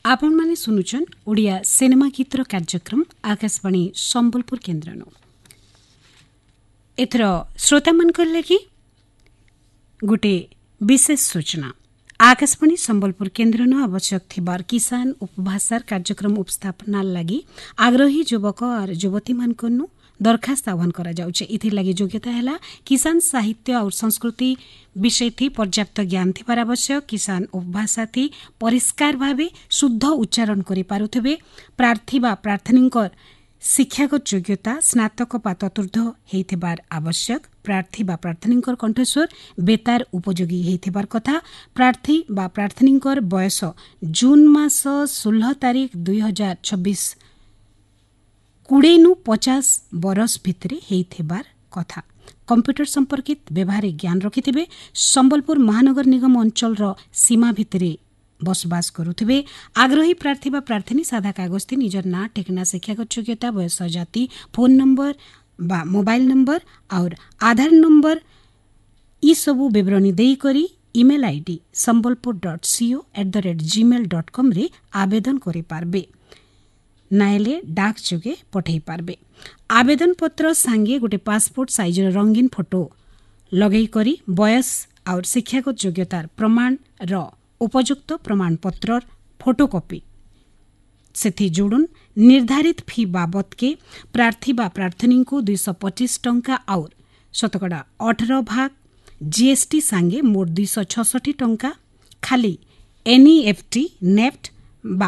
आपण माने सुनुचन ओडिया सिनेमा गीतर कार्यक्रम आकाशवाणी संबलपुर केन्द्र एथर श्रोता मनकर लगी गोटे विशेष सूचना आकाशवाणी संबलपुर केन्द्र आवश्यक थिबार किसान उपभाषार कार्यक्रम उपस्थापना लगी आग्रही युवक और युवती मानकनु दरखास्त आह्वान करा जाउछे। इथि लागि योग्यता हैला किसान साहित्य और संस्कृति विषय थी पर्याप्त ज्ञान थिबार आवश्यक, किसान उपभाषा थी परिष्कार भावे शुद्ध उच्चारण करि पारुथिबे, प्रार्थी बा प्रार्थनीकर शिक्षागत योग्यता स्नातक बा चतुर्थ हेइथिबार आवश्यक, प्रार्थी बा प्रार्थनीकर कंठस्वर बेतार उपयोगी हेइथिबार कथा, प्रार्थी बा प्रार्थनीकर बयस जून मास 16 तारिख 2026 20-50 बरस भितरे हेइथिबार कथा। कंप्यूटर संपर्कित व्यवहारिक ज्ञान रखिथिबे, संबलपुर महानगर निगम अंचल सीमा भितरे बसबास करुथिबे, आग्रही प्रार्थी बा प्रार्थनी साधा कागज थी निजर ना ठेकना शिक्षागत योग्यता बयस जाति फोन नंबर बा मोबाइल नंबर और आधार नंबर ई सबु विवरणी देई करी ईमेल आईडी sambalpur.co@gmail.com रे आवेदन करि पारबे, नायले डाक जोगे पठै पारबे। आवेदन पत्र सांगे गोटे पासपोर्ट साइज रंगीन फोटो लगै करी बयस और शिक्षागत योग्यतार प्रमाण र उपयुक्त प्रमाण पत्र फोटोकॉपी सेथि जोड़ुन। निर्धारित फी बाबत के प्रार्थी बा प्रार्थनी को 225 टंका और शतकड़ा 18 भाग जीएसटी सांगे मोट 266 टंका खाली एनईएफटी नेफ्ट